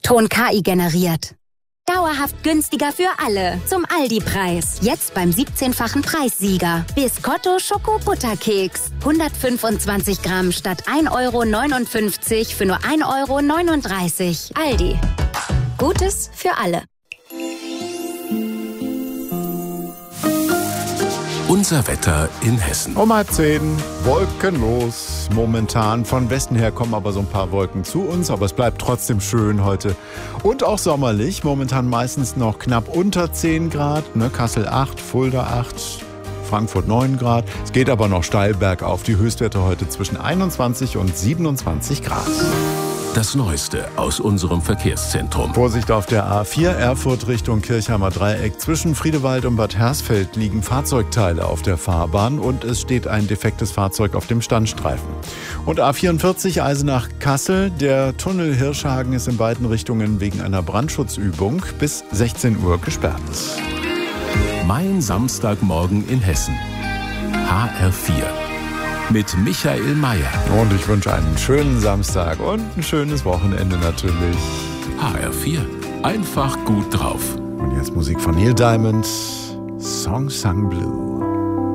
Ton KI generiert. Dauerhaft günstiger für alle. Zum Aldi-Preis. Jetzt beim 17-fachen Preissieger. Biscotto Schoko-Butterkeks. 125 Gramm statt 1,59 € für nur 1,39 €. Aldi. Gutes für alle. Unser Wetter in Hessen. Um 9:30, wolkenlos. Momentan von Westen her kommen aber so ein paar Wolken zu uns, aber es bleibt trotzdem schön heute. Und auch sommerlich, momentan meistens noch knapp unter 10 Grad. Ne? Kassel 8, Fulda 8, Frankfurt 9 Grad. Es geht aber noch steil bergauf. Die Höchstwerte heute zwischen 21 und 27 Grad. Das Neueste aus unserem Verkehrszentrum. Vorsicht auf der A4 Erfurt Richtung Kirchheimer Dreieck. Zwischen Friedewald und Bad Hersfeld liegen Fahrzeugteile auf der Fahrbahn und es steht ein defektes Fahrzeug auf dem Standstreifen. Und A44 Eisenach-Kassel. Der Tunnel Hirschhagen ist in beiden Richtungen wegen einer Brandschutzübung bis 16 Uhr gesperrt. Mein Samstagmorgen in Hessen. HR4. Mit Michael Mayer. Und ich wünsche einen schönen Samstag und ein schönes Wochenende natürlich. HR4. Einfach gut drauf. Und jetzt Musik von Neil Diamond. Song Sung Blue.